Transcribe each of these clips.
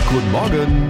Guten Morgen.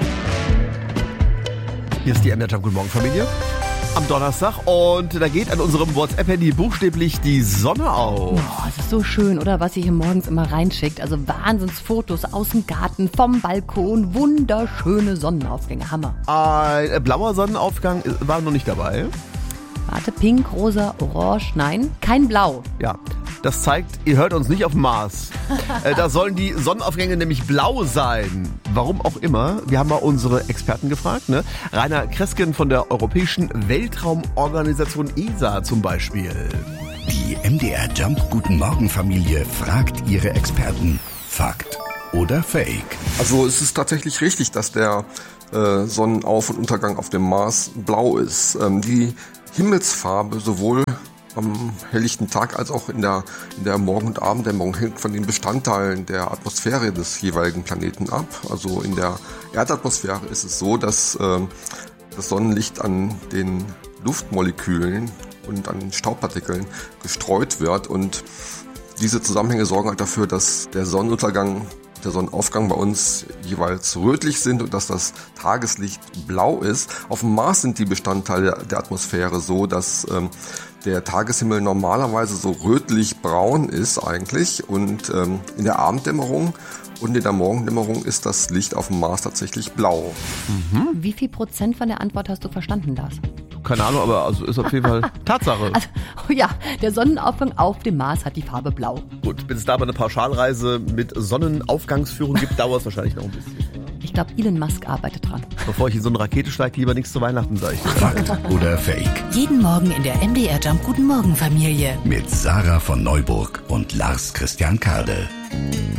Hier ist die MDR Jump Guten Morgen Familie am Donnerstag und da geht an unserem WhatsApp-Handy buchstäblich die Sonne auf. Oh, es ist so schön, oder? Was ihr hier morgens immer reinschickt. Also Wahnsinnsfotos aus dem Garten, vom Balkon, wunderschöne Sonnenaufgänge. Hammer. Ein blauer Sonnenaufgang war noch nicht dabei. Warte, pink, rosa, orange, nein, kein Blau. Ja, das zeigt, ihr hört uns nicht auf dem Mars. Da sollen die Sonnenaufgänge nämlich blau sein. Warum auch immer. Wir haben mal unsere Experten gefragt. Ne? Rainer Kresken von der Europäischen Weltraumorganisation ESA zum Beispiel. Die MDR Jump Guten Morgen Familie fragt ihre Experten. Fakt oder Fake? Also es ist tatsächlich richtig, dass der Sonnenauf- und Untergang auf dem Mars blau ist. Die Himmelsfarbe sowohl am helllichten Tag als auch in der Morgen- und Abenddämmerung hängt von den Bestandteilen der Atmosphäre des jeweiligen Planeten ab. Also in der Erdatmosphäre ist es so, dass das Sonnenlicht an den Luftmolekülen und an Staubpartikeln gestreut wird und diese Zusammenhänge sorgen halt dafür, dass der Sonnenuntergang und der Sonnenaufgang bei uns jeweils rötlich sind und dass das Tageslicht blau ist. Auf dem Mars sind die Bestandteile der Atmosphäre so, dass der Tageshimmel normalerweise so rötlich-braun ist eigentlich und in der Abenddämmerung und in der Morgendämmerung ist das Licht auf dem Mars tatsächlich blau. Wie viel Prozent von der Antwort hast du verstanden, Lars? Keine Ahnung, aber also ist auf jeden Fall Tatsache. Also, oh ja, der Sonnenaufgang auf dem Mars hat die Farbe blau. Gut, bis es da aber eine Pauschalreise mit Sonnenaufgangsführung gibt, dauert es wahrscheinlich noch ein bisschen. Ich glaube, Elon Musk arbeitet dran. Bevor ich in so eine Rakete steige, lieber nichts zu Weihnachten, sage ich. Fakt oder Fake? Jeden Morgen in der MDR Jump Guten Morgen Familie. Mit Sarah von Neuburg und Lars Christian Kade.